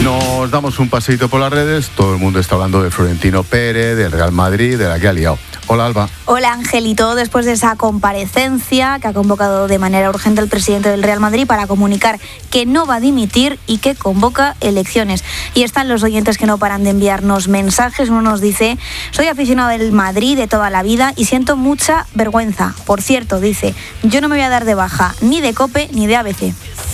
Nos damos un paseíto por las redes. Todo el mundo está hablando de Florentino Pérez, del Real Madrid, de la que ha liado. Hola, Alba. Hola, Angelito. Después de esa comparecencia que ha convocado de manera urgente el presidente del Real Madrid para comunicar que no va a dimitir y que convoca elecciones. Y están los oyentes que no paran de enviarnos mensajes. Uno nos dice: soy aficionado del Madrid de toda la vida y siento mucha vergüenza. Por cierto, dice, yo no me voy a dar de baja ni de COPE ni de ABC.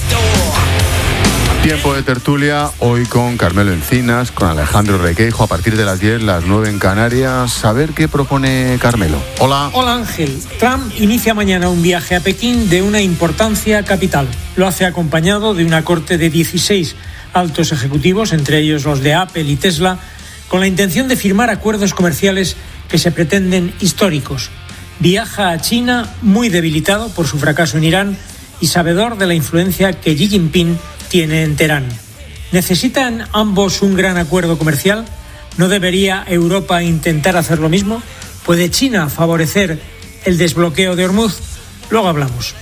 Tiempo de tertulia, hoy con Carmelo Encinas, con Alejandro Requeijo, a partir de las 10, las 9 en Canarias. A ver qué propone Carmelo. Hola. Hola, Ángel. Trump inicia mañana un viaje a Pekín de una importancia capital. Lo hace acompañado de una corte de 16 altos ejecutivos, entre ellos los de Apple y Tesla, con la intención de firmar acuerdos comerciales que se pretenden históricos. Viaja a China muy debilitado por su fracaso en Irán y sabedor de la influencia que Xi Jinping tiene en Teherán. ¿Necesitan ambos un gran acuerdo comercial? ¿No debería Europa intentar hacer lo mismo? ¿Puede China favorecer el desbloqueo de Hormuz? Luego hablamos.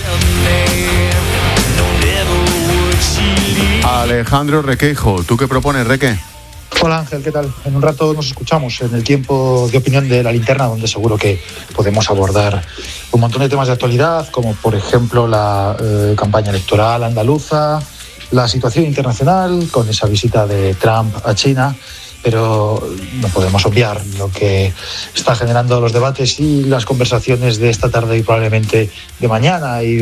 Alejandro Requeijo, ¿tú qué propones, Reque? Hola, Ángel, ¿qué tal? En un rato nos escuchamos en el tiempo de opinión de La Linterna, donde seguro que podemos abordar un montón de temas de actualidad, como por ejemplo la campaña electoral andaluza, la situación internacional con esa visita de Trump a China, pero no podemos obviar lo que está generando los debates y las conversaciones de esta tarde y probablemente de mañana. Y